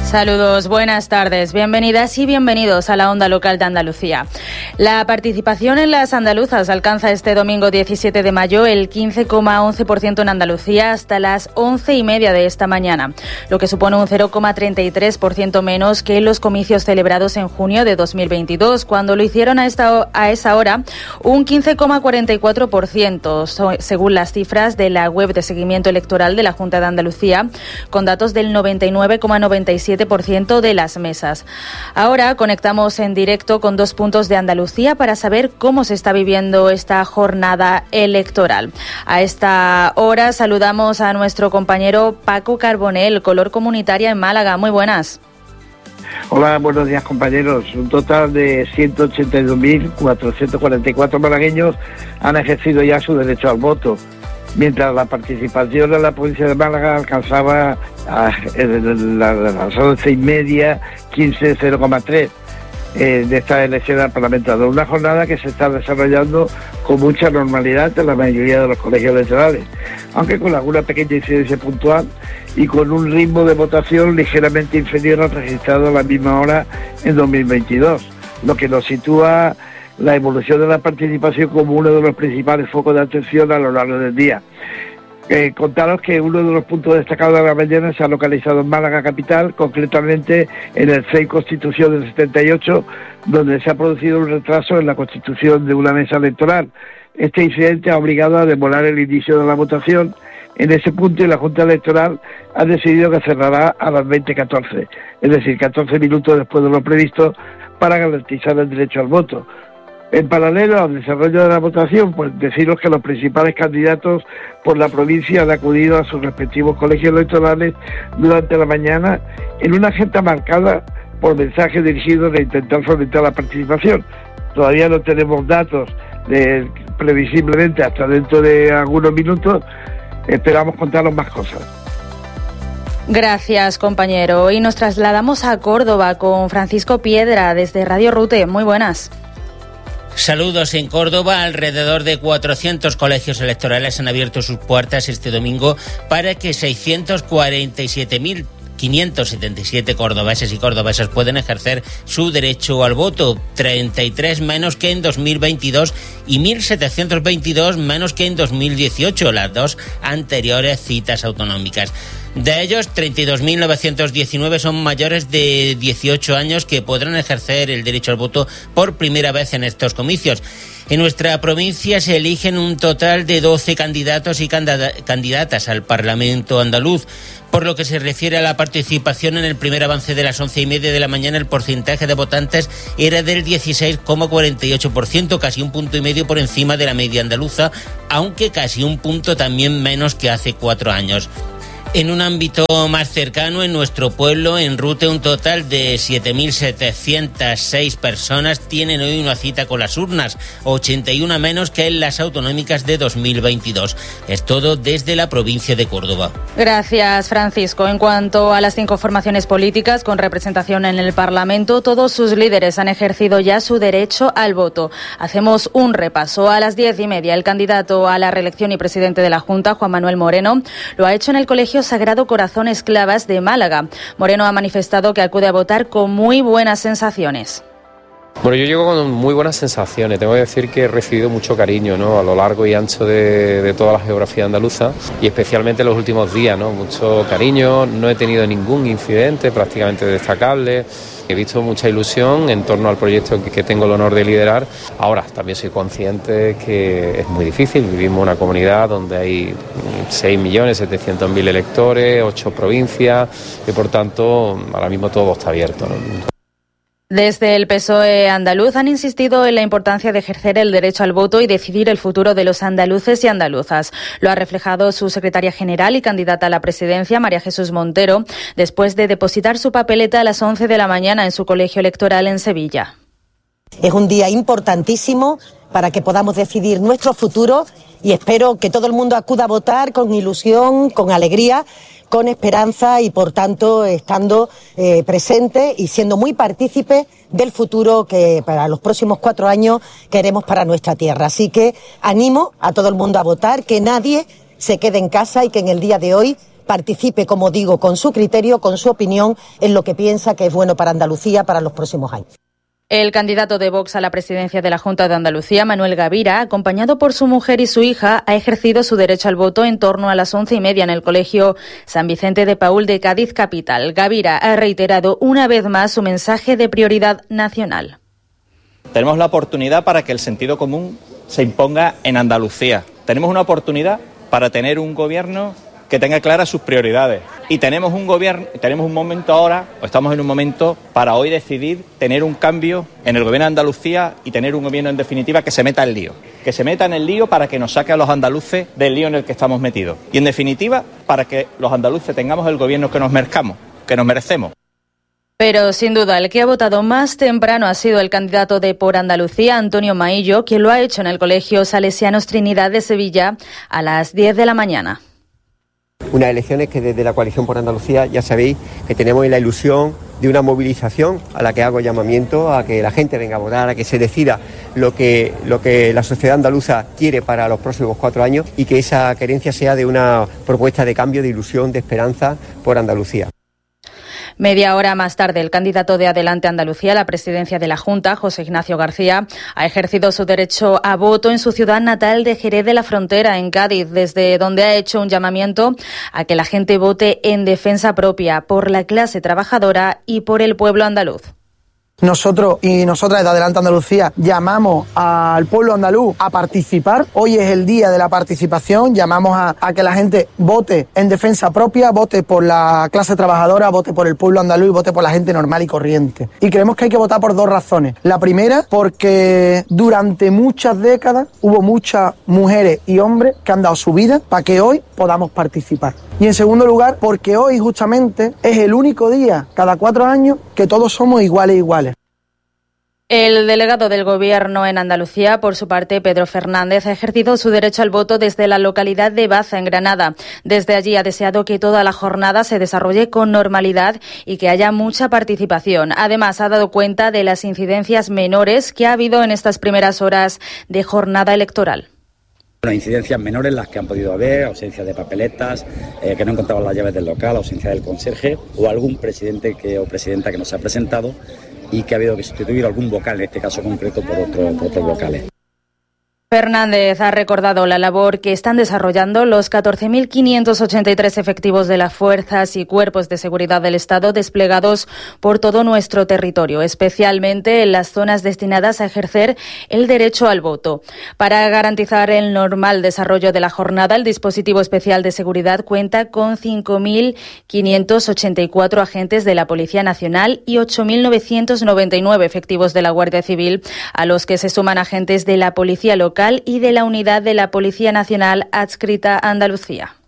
Saludos, buenas tardes, bienvenidas y bienvenidos a la Onda Local de Andalucía. La participación en las andaluzas alcanza este domingo 17 de mayo el 15,11% en Andalucía hasta las 11:30 de esta mañana, lo que supone un 0,33% menos que en los comicios celebrados en junio de 2022, cuando lo hicieron a esa hora un 15,44%, según las cifras de la web de seguimiento electoral de la Junta de Andalucía, con datos del 99,97% de las mesas. Ahora conectamos en directo con 2 puntos de Andalucía para saber cómo se está viviendo esta jornada electoral. A esta hora saludamos a nuestro compañero Paco Carbonell, Color Comunitaria en Málaga. Muy buenas. Hola, buenos días compañeros. Un total de 182.444 malagueños han ejercido ya su derecho al voto, mientras la participación en la provincia de Málaga alcanzaba a las 11:30, 0,3 de esta elección al Parlamento. Una jornada que se está desarrollando con mucha normalidad en la mayoría de los colegios electorales, aunque con alguna pequeña incidencia puntual y con un ritmo de votación ligeramente inferior al registrado a la misma hora en 2022, lo que nos sitúa la evolución de la participación como uno de los principales focos de atención a lo largo del día. Contaros que uno de los puntos destacados de la mañana se ha localizado en Málaga capital, concretamente en el CEI Constitución del 78, donde se ha producido un retraso en la constitución de una mesa electoral. Este incidente ha obligado a demorar el inicio de la votación en ese punto, y la Junta Electoral ha decidido que cerrará a las 20:14, es decir, 14 minutos después de lo previsto, para garantizar el derecho al voto. En paralelo al desarrollo de la votación, pues deciros que los principales candidatos por la provincia han acudido a sus respectivos colegios electorales durante la mañana en una agenda marcada por mensajes dirigidos a intentar fomentar la participación. Todavía no tenemos datos, previsiblemente hasta dentro de algunos minutos esperamos contaros más cosas. Gracias, compañero. Y nos trasladamos a Córdoba con Francisco Piedra desde Radio Rute. Muy buenas. Saludos. En Córdoba, alrededor de 400 colegios electorales han abierto sus puertas este domingo para que 647.577 cordobeses y cordobesas puedan ejercer su derecho al voto, 33 menos que en 2022 y 1.722 menos que en 2018, las dos anteriores citas autonómicas. De ellos, 32.919 son mayores de 18 años que podrán ejercer el derecho al voto por primera vez en estos comicios. En nuestra provincia se eligen un total de 12 candidatos y candidatas al Parlamento andaluz. Por lo que se refiere a la participación, en el primer avance de las 11:30 de la mañana, el porcentaje de votantes era del 16,48%, casi 1,5 puntos por encima de la media andaluza, aunque casi 1 punto también menos que hace 4 años. En un ámbito más cercano, en nuestro pueblo, en Rute, un total de 7.706 personas tienen hoy una cita con las urnas, 81 menos que en las autonómicas de 2022. Es todo desde la provincia de Córdoba. Gracias, Francisco. En cuanto a las 5 formaciones políticas con representación en el Parlamento, todos sus líderes han ejercido ya su derecho al voto. Hacemos un repaso. A las 10:30, el candidato a la reelección y presidente de la Junta, Juan Manuel Moreno, lo ha hecho en el Colegio Sagrado Corazón Esclavas de Málaga. Moreno ha manifestado que acude a votar con muy buenas sensaciones. Bueno, yo llego con muy buenas sensaciones. Tengo que decir que he recibido mucho cariño, ¿no?, a lo largo y ancho de toda la geografía andaluza, y especialmente en los últimos días, ¿no? Mucho cariño, no he tenido ningún incidente prácticamente destacable. He visto mucha ilusión en torno al proyecto que tengo el honor de liderar. Ahora, también soy consciente que es muy difícil. Vivimos en una comunidad donde hay 6.700.000 electores, 8 provincias, y por tanto, ahora mismo todo está abierto, ¿no? Desde el PSOE andaluz han insistido en la importancia de ejercer el derecho al voto y decidir el futuro de los andaluces y andaluzas. Lo ha reflejado su secretaria general y candidata a la presidencia, María Jesús Montero, después de depositar su papeleta a las 11 de la mañana en su colegio electoral en Sevilla. Es un día importantísimo para que podamos decidir nuestro futuro, y espero que todo el mundo acuda a votar con ilusión, con alegría, con esperanza y, por tanto, estando presente y siendo muy partícipe del futuro que para los próximos 4 años queremos para nuestra tierra. Así que animo a todo el mundo a votar, que nadie se quede en casa y que en el día de hoy participe, como digo, con su criterio, con su opinión, en lo que piensa que es bueno para Andalucía para los próximos años. El candidato de Vox a la presidencia de la Junta de Andalucía, Manuel Gavira, acompañado por su mujer y su hija, ha ejercido su derecho al voto en torno a las 11:30 en el Colegio San Vicente de Paúl de Cádiz capital. Gavira ha reiterado una vez más su mensaje de prioridad nacional. Tenemos la oportunidad para que el sentido común se imponga en Andalucía. Tenemos una oportunidad para tener un gobierno que tenga claras sus prioridades. Y tenemos un momento ahora, o estamos en un momento para hoy decidir tener un cambio en el gobierno de Andalucía y tener un gobierno en definitiva que se meta en lío. Que se meta en el lío para que nos saque a los andaluces del lío en el que estamos metidos. Y en definitiva, para que los andaluces tengamos el gobierno que nos merecemos. Pero sin duda el que ha votado más temprano ha sido el candidato de Por Andalucía, Antonio Maillo, quien lo ha hecho en el Colegio Salesianos Trinidad de Sevilla a las 10 de la mañana. Unas elecciones que desde la Coalición por Andalucía ya sabéis que tenemos la ilusión de una movilización a la que hago llamamiento a que la gente venga a votar, a que se decida lo que la sociedad andaluza quiere para los próximos 4 años y que esa querencia sea de una propuesta de cambio, de ilusión, de esperanza por Andalucía. Media hora más tarde, el candidato de Adelante Andalucía a la presidencia de la Junta, José Ignacio García, ha ejercido su derecho a voto en su ciudad natal de Jerez de la Frontera, en Cádiz, desde donde ha hecho un llamamiento a que la gente vote en defensa propia por la clase trabajadora y por el pueblo andaluz. Nosotros y nosotras de Adelante Andalucía llamamos al pueblo andaluz a participar. Hoy es el día de la participación. Llamamos a que la gente vote en defensa propia, vote por la clase trabajadora, vote por el pueblo andaluz y vote por la gente normal y corriente. Y creemos que hay que votar por 2 razones. La primera, porque durante muchas décadas hubo muchas mujeres y hombres que han dado su vida para que hoy podamos participar. Y en segundo lugar, porque hoy justamente es el único día cada 4 años que todos somos iguales. El delegado del Gobierno en Andalucía, por su parte, Pedro Fernández, ha ejercido su derecho al voto desde la localidad de Baza, en Granada. Desde allí ha deseado que toda la jornada se desarrolle con normalidad y que haya mucha participación. Además, ha dado cuenta de las incidencias menores que ha habido en estas primeras horas de jornada electoral. Bueno, incidencias menores las que han podido haber, ausencia de papeletas, que no encontraban las llaves del local, ausencia del conserje o algún presidente o presidenta que no se ha presentado y que ha habido que sustituir algún vocal, en este caso concreto, por otros vocales. Fernández ha recordado la labor que están desarrollando los 14.583 efectivos de las fuerzas y cuerpos de seguridad del Estado desplegados por todo nuestro territorio, especialmente en las zonas destinadas a ejercer el derecho al voto. Para garantizar el normal desarrollo de la jornada, el dispositivo especial de seguridad cuenta con 5.584 agentes de la Policía Nacional y 8.999 efectivos de la Guardia Civil, a los que se suman agentes de la Policía Local y de la Unidad de la Policía Nacional adscrita a Andalucía.